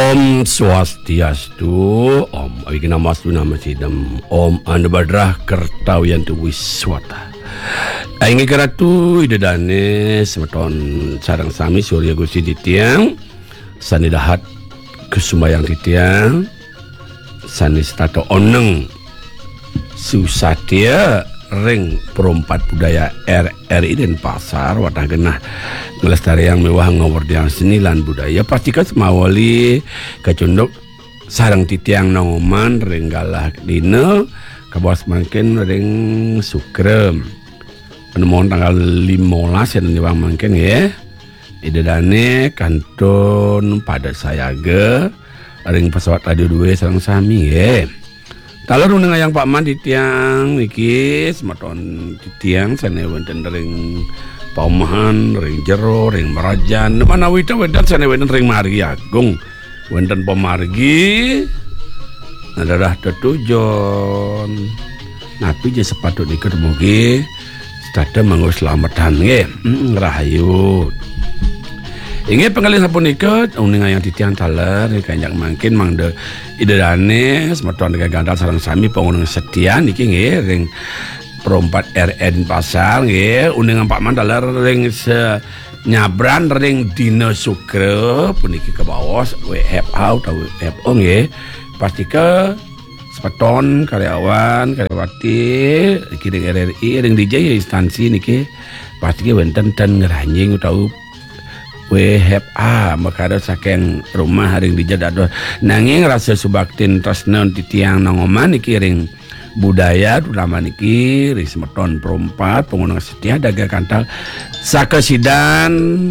Om Swastiastu, Om Abhijnamastu Namasidam, Om Anubadrah Kertawiyantu Wiswata. Aingi keratu idedane semeton sarang sami Surya Gusti Titiang, sanidahat kesumbayang Titiang, sanistato oneng susatya ring perompat budaya RRI dan pasar wadah genah ngelestariang mewah ngawurdiang seni lan budaya pastikan semawali kacunduk sarang Titiang nongoman ring galah dina kabawas mangkin ring sukrem penemuan tanggal 15 dan nyewang mangkin ya idedane kantun pada sayaga ring pesawat radio 2 sarang sami ya. Talur uneng ayang Pak Man Titiang niki semeton Titiang sane wonten ring Paumahan, ring Jero, ring Merajan, mana wita wedan sane wonten ring Margi Agung, wonten pemargi adalah tetujon. Napi je sepatut ikut mugi sedaya manggo slametan nggih. Rahayu. Inggih penggalih sampun ikut uning ayang Titiang taler kanjak mangkin mangde idedane semeton gandal sareng sami pangunung setia niki nggih ring perompat RN pasar nggih uning Pak Man taler ring nyabran ring Dina Sukra puniki kebawas WFH utawa WFO nggih pastika sepeton karyawan karyawati iki ring RRI ring DJ instansi niki pasti wonten ten ngeranjing utawa WFA makada saking rumah haring dijadado nanging rasa subaktin tresna Titiang nongoman iki ring budaya terutama niki ring semeton perompat pengunang setia daga kantal sakesidan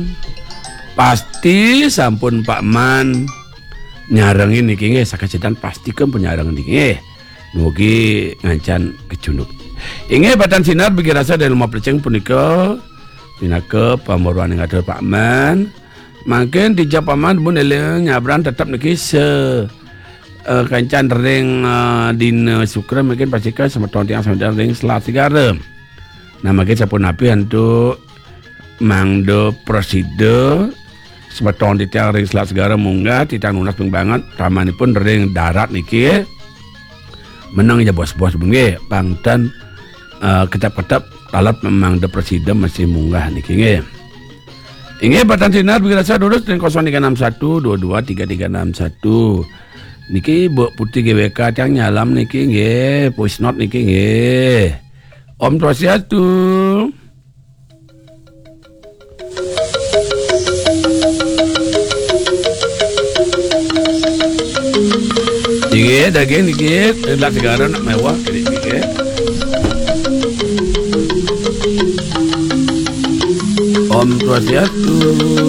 pasti sampun Pak Man nyarengin niki nggih sakesidan pasti ke penyareng niki mugi ngancan kecunduk inggih batan sinar bagi rasa dari rumah pleceng punika pinake pamuruan yang ada Pak Man makin di Japaman pun nyabran tetap niki kancan ring Dina Sukra mungkin pastikan semeton tiang semeton ring Selat Segara nah makin sapun api untuk mangdo preside semeton di tiang ring Selat Segara munggah titang nunas banget ramanipun ring darat niki menang ya bos-bos bengi pangtan ketap-ketap alat memang de presiden masih munggah niki nggih. Inggih batan sinar bagi rasa lurus dengan 0361 223361. Niki Bu Putih GWK yang nyalam niki nggih, voice note niki nggih. Om Swastiastu. Nggih daging niki Selat Segara nak mewah nggih. Om Swastiastu.